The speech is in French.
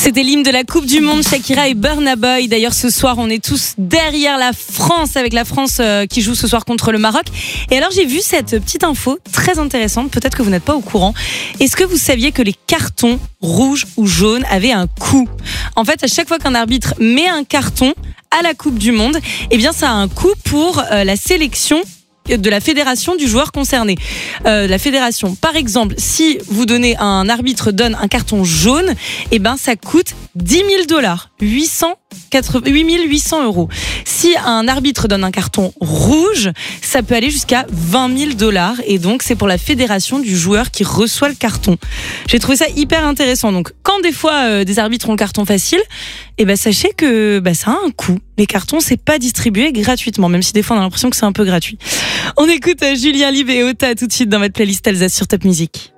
C'était l'hymne de la Coupe du Monde, Shakira et Burna Boy. D'ailleurs, ce soir, on est tous derrière la France, avec la France qui joue ce soir contre le Maroc. Et alors, j'ai vu cette petite info très intéressante. Peut-être que vous n'êtes pas au courant. Est-ce que vous saviez que les cartons rouges ou jaunes avaient un coût ? En fait, à chaque fois qu'un arbitre met un carton à la Coupe du Monde, eh bien, ça a un coût pour la sélection de la fédération du joueur concerné. La fédération, par exemple, si un arbitre donne un carton jaune, eh ben ça coûte $10,000, 8 800 €. Si un arbitre donne un carton rouge, ça peut aller jusqu'à $20,000, et donc c'est pour la fédération du joueur qui reçoit le carton. J'ai trouvé ça hyper intéressant. Donc quand des fois des arbitres ont le carton facile, eh ben sachez que ça a un coût. Les cartons, c'est pas distribué gratuitement, même si des fois on a l'impression que c'est un peu gratuit. On écoute Julien Lieb et Ota tout de suite dans votre playlist Alsace sur Top Music.